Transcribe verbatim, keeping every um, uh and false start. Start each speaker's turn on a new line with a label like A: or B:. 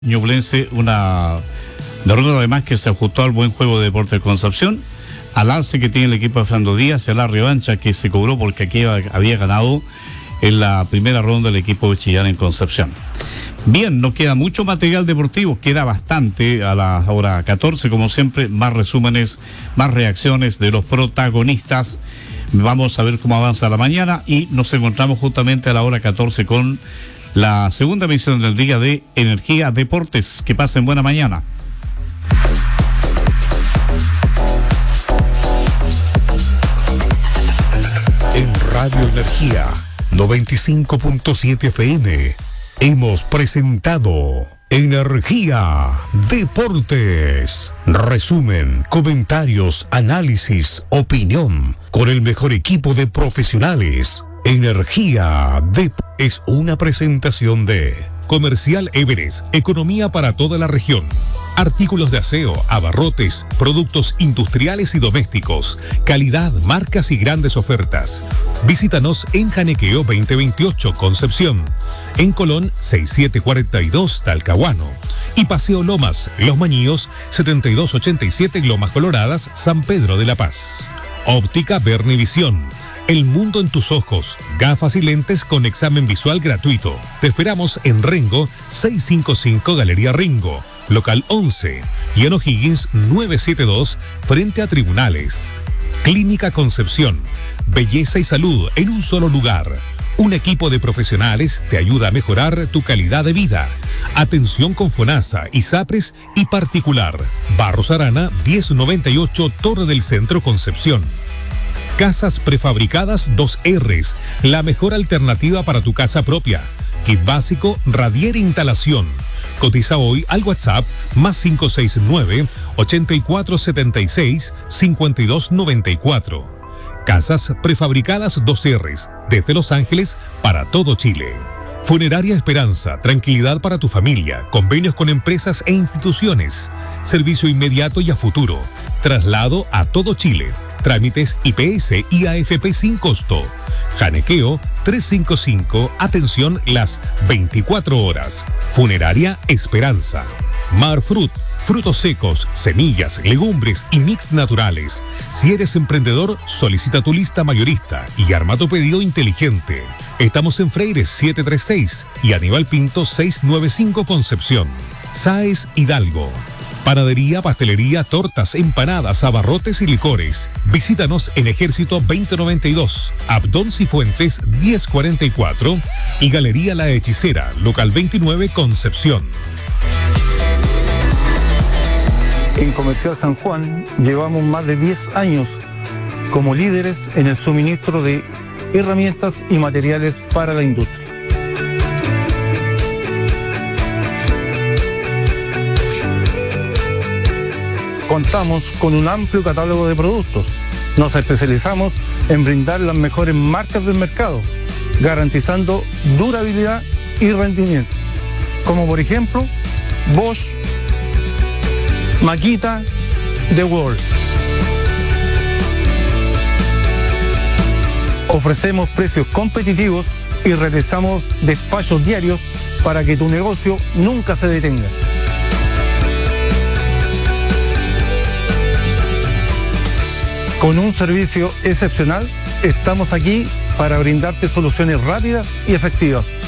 A: Ñublense, una derrota además que se ajustó al buen juego de Deportes Concepción, al alce que tiene el equipo de Fernando Díaz, a la revancha que se cobró porque aquí había ganado en la primera ronda el equipo de Chillán en Concepción. Bien, nos queda mucho material deportivo, queda bastante a la hora catorce, como siempre, más resúmenes, más reacciones de los protagonistas. Vamos a ver cómo avanza la mañana y nos encontramos justamente a la hora catorce con la segunda emisión del día de Energía Deportes. Que pasen buena mañana.
B: En Radio Energía noventa y cinco punto siete F M hemos presentado Energía Deportes. Resumen, comentarios, análisis, opinión con el mejor equipo de profesionales. Energía Deportes es una presentación de Comercial Everest, economía para toda la región. Artículos de aseo, abarrotes, productos industriales y domésticos, calidad, marcas y grandes ofertas. Visítanos en Janequeo veinte veintiocho, Concepción, en Colón sesenta y siete cuarenta y dos, Talcahuano, y Paseo Lomas, Los Mañíos setenta y dos ochenta y siete, Lomas Coloradas, San Pedro de la Paz. Óptica Vernivisión. El mundo en tus ojos, gafas y lentes con examen visual gratuito. Te esperamos en Rengo seiscientos cincuenta y cinco, Galería Ringo, local once, y en O'Higgins novecientos setenta y dos, frente a Tribunales. Clínica Concepción, belleza y salud en un solo lugar. Un equipo de profesionales te ayuda a mejorar tu calidad de vida. Atención con FONASA, ISAPRES y particular. Barros Arana diez noventa y ocho, Torre del Centro, Concepción. Casas prefabricadas dos R's, la mejor alternativa para tu casa propia. Kit básico, radier instalación. Cotiza hoy al WhatsApp más cinco seis nueve, ochenta y cuatro setenta y seis, cincuenta y dos noventa y cuatro. Casas prefabricadas dos R's, desde Los Ángeles para todo Chile. Funeraria Esperanza, tranquilidad para tu familia, convenios con empresas e instituciones, servicio inmediato y a futuro, traslado a todo Chile. Trámites I P S y A F P sin costo. Janequeo trescientos cincuenta y cinco, atención las veinticuatro horas. Funeraria Esperanza. Marfrut, frutos secos, semillas, legumbres y mix naturales. Si eres emprendedor, solicita tu lista mayorista y arma tu pedido inteligente. Estamos en Freire setecientos treinta y seis y Aníbal Pinto seiscientos noventa y cinco, Concepción. Sáez Hidalgo. Panadería, pastelería, tortas, empanadas, abarrotes y licores. Visítanos en Ejército veinte noventa y dos, Abdón Cifuentes diez cuarenta y cuatro y Galería La Hechicera, local veintinueve, Concepción.
C: En Comercial San Juan llevamos más de diez años como líderes en el suministro de herramientas y materiales para la industria. Contamos con un amplio catálogo de productos. Nos especializamos en brindar las mejores marcas del mercado, garantizando durabilidad y rendimiento, como por ejemplo Bosch, Makita, The World. Ofrecemos precios competitivos y realizamos despachos diarios para que tu negocio nunca se detenga. Con un servicio excepcional, estamos aquí para brindarte soluciones rápidas y efectivas.